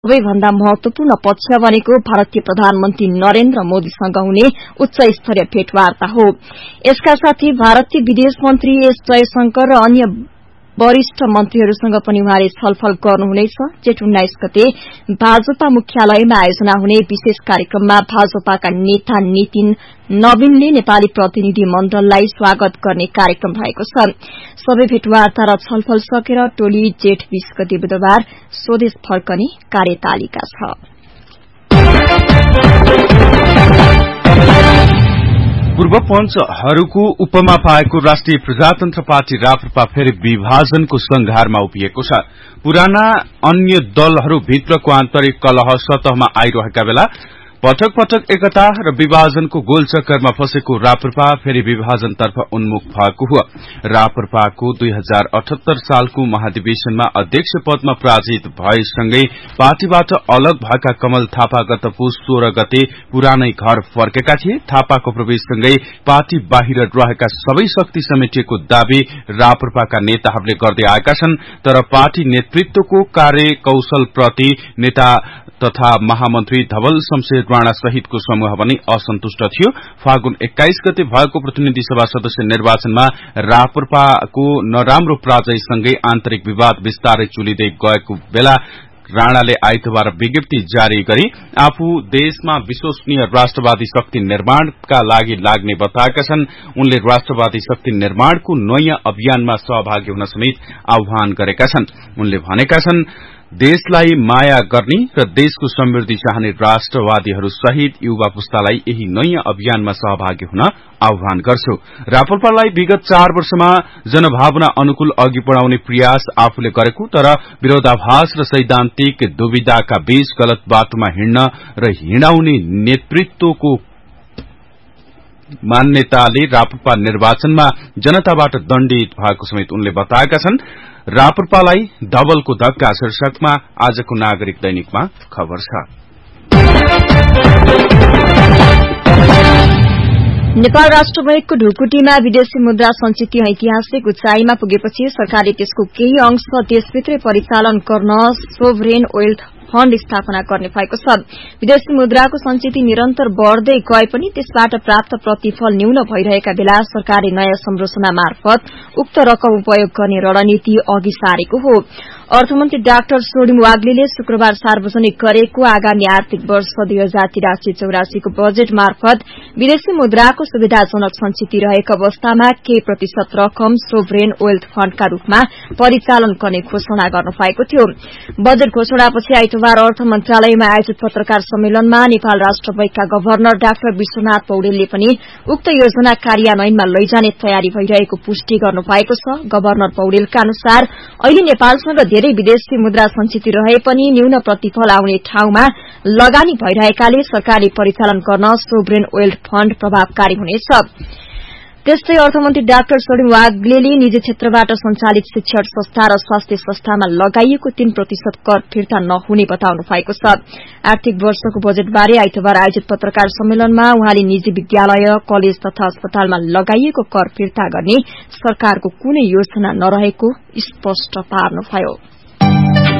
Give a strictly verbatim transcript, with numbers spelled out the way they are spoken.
सबैभन्दा महत्वपूर्ण पक्ष भनेको भारतीय प्रधानमन्त्री नरेन्द्र मोदीसँग हुने उच्च स्तरीय भेटवार्ता हो। यसका साथै भारतीय विदेश मन्त्री एस जयशंकर र अन्य वरिष्ठ मन्त्रीहरूसँग पनि उहाँले छलफल गर्नुहुनेछ। जेठ उन्नाइस गते भाजपा मुख्यालयमा आयोजना हुने विशेष कार्यक्रममा भाजपाका नेता नितिन नवीनले नेपाली प्रतिनिधि मण्डललाई स्वागत गर्ने कार्यक्रम रहेको छ। सबै भेटवार्ता र छलफल सकेर टोली जेठ बीस गते बुधबार स्वदेश फर्कने कार्यतालिका छ। पूर्व पञ्चहरूको उपमा पाएको राष्ट्रिय प्रजातन्त्र पार्टी राप्रपा फेरि विभाजनको संघारमा उभिएको छ। पुराना अन्य दलहरू भित्रको आन्तरिक कलह सतहमा आइरहेका बेला पटक पटक एकता र विभाजनको गोलचक्करमा फँसेको राप्रपा फेरि विभाजनतर्फ उन्मुख भएको हो। राप्रपाको दुई हजार अठहत्तर सालको महाधिवेशनमा अध्यक्ष पदमा पराजित भएसँगै पार्टीबाट अलग भएका कमल थापा गत पुस सोह्र गते पुरानै घर फर्केका थिए। थापाको प्रवेशसँगै पार्टी बाहिर रहेका सबै शक्ति समेटिएको दावी राप्रपाका नेताहरूले गर्दै आएका छन्। तर पार्टी नेतृत्वको कार्यकौशलप्रति नेता तथा महामन्त्री धवल शमशेर राणा सहितको समूह पनि असन्तुष्ट थियो। फागुन एक्काइस गते भएको प्रतिनिधि सभा सदस्य निर्वाचनमा राप्रपाको नराम्रो पराजयसँगै आन्तरिक विवाद विस्तारै चुलिँदै गएको बेला राणाले आइतबार विज्ञप्ति जारी गरी आफू देशमा विश्वसनीय राष्ट्रवादी शक्ति निर्माणका लागि लाग्ने बताएका छन्। उनले राष्ट्रवादी शक्ति निर्माणको नयाँ अभियानमा सहभागी हुन समेत आह्वान गरेका छन्। उनले भनेका छन्, देशलाई माया गर्ने र देशको समृद्धि चाहने राष्ट्रवादीहरू सहित युवा पुस्तालाई यही नयाँ अभियानमा सहभागी हुन आह्वान गर्छु। राप्रपालाई विगत चार वर्षमा जनभावना अनुकूल अघि बढ़ाउने प्रयास आफूले गरेको तर विरोधाभास र सैद्धान्तिक दुविधाका बीच गलत बाटोमा हिँड्न र हिँडाउने नेतृत्वको मान्यताले राप्रपा निर्वाचनमा जनताबाट दण्डित भएको समेत उनले बताएका छन्। राप्रपालाई धवलको धक्का शीर्षकमा आजको नागरिक दैनिकमा खबर छ। नेपाल राष्ट्र बैंकको ढुकुटीमा विदेशी मुद्रा संचित ऐतिहासिक उचाइमा पुगेपछि सरकारले त्यसको केही अंश देशभित्रै परिचालन गर्न सोभरेन वेल्थ फण्ड स्थापना गर्ने भएको छ। विदेशी मुद्राको संचिति निरन्तर बढ़दै गए पनि त्यसबाट प्राप्त प्रतिफल न्यून भइरहेका बेला सरकारले नयाँ संरचना मार्फत उक्त रकम उपयोग गर्ने रणनीति अघि सारेको हो। अर्थमन्त्री डाक्टर सोडिम वाग्लेले शुक्रबार सार्वजनिक गरेको आगामी आर्थिक वर्ष दुई हजार तिरासी चौरासीको बजेट मार्फत विदेशी मुद्राको सुविधाजनक संचिति रहेको अवस्थामा केही प्रतिशत रकम सोभरेन वेल्थ फण्डका रूपमा परिचालन गर्ने घोषणा गर्नु भएको थियो। बजेट घोषणापछि आइतबार अर्थ मन्त्रालयमा आयोजित पत्रकार सम्मेलनमा नेपाल राष्ट्र बैंकका गभर्नर डाक्टर विश्वनाथ पौडेलले पनि उक्त योजना कार्यान्वयनमा लैजाने तयारी भइरहेको पुष्टि गर्नु भएको छ। गभर्नर पौडेलका अनुसार अहिले नेपालसँग धेरै विदेशी मुद्रा संचिति रहे पनि न्यून प्रतिफल आउने ठाउँमा लगानी भइरहेकाले सरकारले परिचालन गर्न सोभरेन वेल्थ फण्ड प्रभावकारी हुनेछ। त्यस्तै अर्थमन्त्री डाक्टर सोडिम वाग्लेले निजी क्षेत्रबाट सञ्चालित शिक्षण संस्था र स्वास्थ्य संस्थामा लगाइएको तीन प्रतिशत कर फिर्ता नहुने बताउनु भएको छ। आर्थिक वर्षको बजेटबारे आइतबार आयोजित पत्रकार सम्मेलनमा उहाँले निजी विद्यालय कलेज तथा अस्पतालमा लगाइएको कर फिर्ता गर्ने सरकारको कुनै योजना नरहेको स्पष्ट पार्नुभयो।